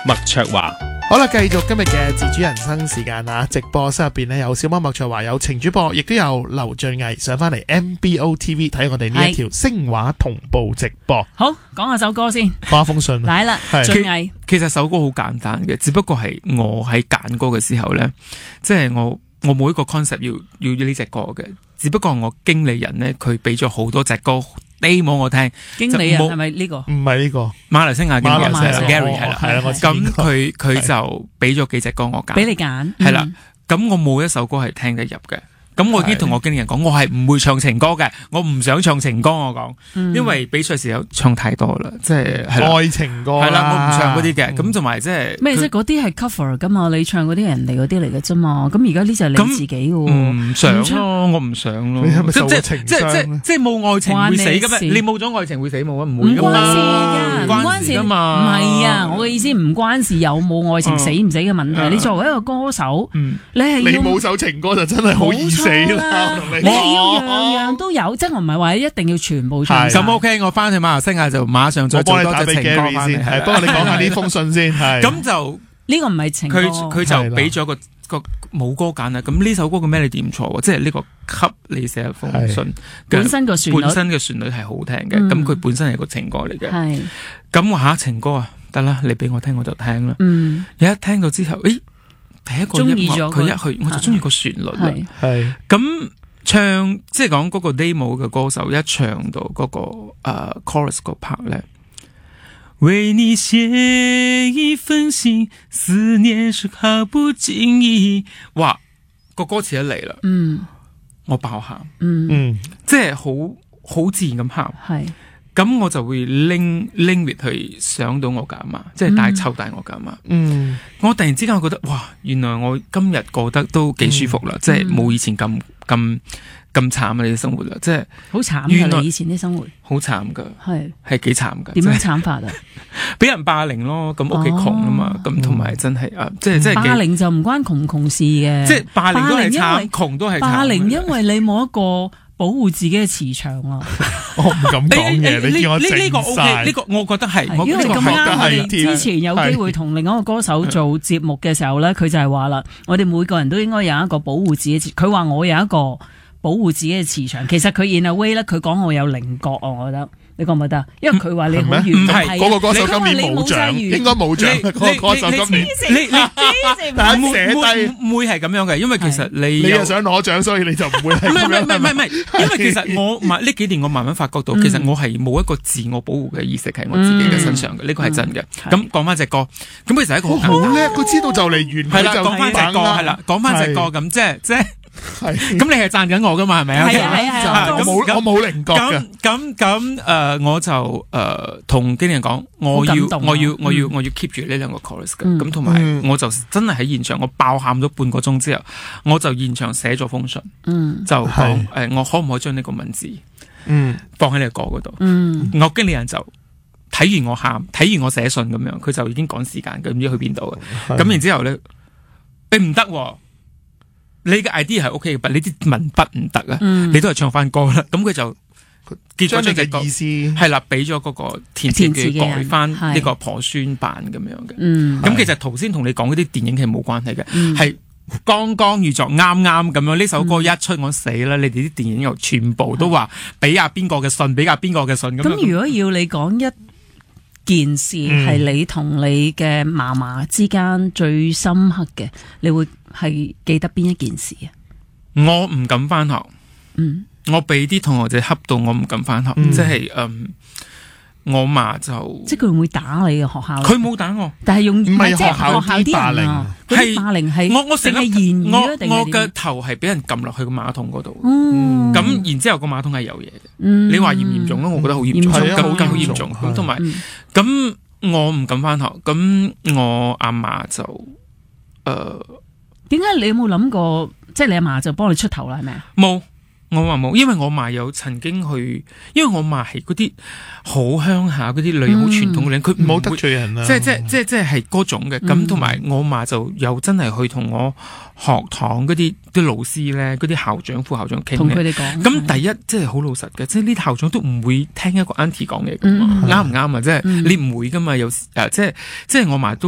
麥卓華。 好啦，繼續今日嘅自主人生時間啊！直播室入邊呢，有小貓麥卓華，有程主播，亦都有劉俊毅上翻嚟 MBO TV 睇我哋呢一條聲畫同步直播。 好，講下首歌先。 講下封信。 嚟啦，俊毅。 其實首歌好簡單嘅，只不過係我喺揀歌嘅時候呢，即係我冇一個 concept 要呢隻歌嘅，只不過我經理人呢，佢俾咗好多隻歌。demo 我聽， 經理人係咪呢個？ 唔係呢個， 馬來西亞經理人 Gary 係啦， 係啦，我咁佢就俾咗幾隻歌我揀， 俾你揀， 係啦，咁我冇一首歌係聽得入嘅。咁我已經同我經理人講，我係唔會唱情歌嘅，我唔想唱情歌。我講，因為比賽時候唱太多啦，即係愛情歌係啦，我唔唱嗰啲嘅。咁同埋即係咩？即係嗰啲係 cover 噶嘛？你唱嗰啲係人哋嗰啲嚟嘅啫嘛。咁而家呢就係你自己嘅喎。 唔想咯，我唔想咯。即係冇愛情會死噶咩？你冇咗愛情會死冇啊？唔會噶嘛， 唔關事噶嘛。唔係啊，我嘅意思唔關事有冇愛情死唔死嘅問題。你作為一個歌手，你冇首情歌就真係好易死。你係要樣樣都有，即係我唔係話一定要全部唱。 咁 OK， 我翻去馬來西亞就馬上再做多隻情歌翻嚟。 係，不過你講下呢封信先。係咁就呢個唔係情歌， 佢就俾咗個冇歌揀啦。咁呢首歌嘅咩你點錯？即係呢個給你寫一封信， 本身嘅旋律係好聽嘅。咁佢本身係個情歌嚟嘅。 係咁我下情歌啊，得啦，你俾我聽我就聽啦。一聽到之後，第一個音樂佢一去我就中意個旋律啦， 係咁唱即係講嗰個 demo 嘅歌手一唱到嗰個chorus 個 part 咧，為你寫一封信，思念是毫不經意，哇個歌詞一嚟啦，我爆喊，即係好自然咁喊，係。咁我就會拎去想到我嘅阿媽，即係湊大我嘅阿媽。我突然之間我覺得，哇！原來我今日過得都幾舒服啦，即係冇以前咁慘啊！你嘅生活啦，即係好慘㗎！你以前啲生活好慘㗎，係幾慘㗎。 點樣慘法啊？ 俾人霸凌咯，咁屋企窮啊嘛，咁同埋真係即係霸凌就唔關窮唔窮事嘅， 即係霸凌都係慘，窮都係慘。 霸凌因為你冇一個保護自己嘅磁場啊！ 我唔敢講嘢，你叫我整晒。 呢個我覺得係， 因為咁啱我哋之前有機會同另一個歌手做節目嘅時候咧，佢就係話啦，我哋每個人都應該有一個保護自己。佢話我有一個保護自己嘅磁場，其實佢 in a way 咧，佢講我有稜角啊，我覺得。你覺唔覺得？因為佢話你好完美， 唔係嗰個歌手今年冇獎，應該冇獎。嗰個歌手今年你寫低唔會係咁樣嘅，因為其實你又想攞獎，所以你就唔會係咁樣。 唔係，因為其實我呢幾年我慢慢發覺到，其實我係冇一個自我保護嘅意識喺我自己嘅身上嘅，呢個係真嘅。咁講翻隻歌，咁其實係一個好叻，佢知道就嚟完， 係啦，講翻隻歌係啦，講翻隻歌咁即係。咁你係讚緊我噶嘛？係咪啊？ 係我冇稜角嘅。 咁我就同經理人講，我要 keep 住呢兩個 chorus 嘅。咁同埋我就真係喺現場，我爆喊咗半個鐘之後，我就現場寫咗封信，就講我可唔可以將呢個文字放喺你個歌嗰度？我經理人就睇完我喊，睇完我寫信咁樣，佢就已經趕時間，佢唔知去邊度嘅。咁然之後咧，你唔得。你嘅 idea 係 OK 嘅，但你啲文筆唔得啊！你都係唱翻歌啦，咁佢就結咗嘅意思係啦，俾咗嗰個填詞嘅改翻呢個婆孫版咁樣嘅。咁其實頭先同你講嗰啲電影係冇關係嘅，係剛剛遇作啱啱咁樣。呢首歌一出我死啦！你哋啲電影又全部都話俾阿邊個嘅信，俾阿邊個嘅信咁。 咁如果要你講一件事係你同你嘅嫲嫲之間最深刻嘅，你會係記得邊一件事啊？ 我唔敢翻學，我俾啲同學仔恰到我唔敢翻學，即係我嫲就即係佢會唔會打你嘅學校？ 佢冇打我， 但係用唔係學校啲霸凌， 係霸凌係我成日言語定係我嘅頭係俾人撳落去個馬桶嗰度，咁然之後個馬桶係有嘢嘅。你話嚴唔嚴重咧？我覺得好嚴重，咁好嚴重。咁同埋咁我唔敢翻學，咁我阿嫲就點解你有冇諗過？即係你阿嫲就幫你出頭啦，係咪啊？ 冇。我話冇，因為我嫲有曾經去，因為我嫲係嗰啲好鄉下嗰啲女人，好傳統嘅女人，佢唔冇得罪人啊， 即係嗰種嘅。咁同埋我嫲就有真係去同我學堂嗰啲老師咧，嗰啲校長、副校長傾， 同佢哋講。 咁第一即係好老實嘅，即係呢啲校長都唔會聽一個 auntie 講嘢嘅，啱唔啱啊？即係你唔會噶嘛？有即係我嫲都。